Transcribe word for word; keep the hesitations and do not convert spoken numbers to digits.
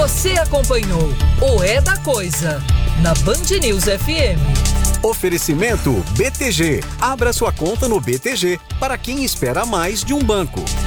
Você acompanhou o É da Coisa na Band News F M. Oferecimento B T G. Abra sua conta no B T G para quem espera mais de um banco.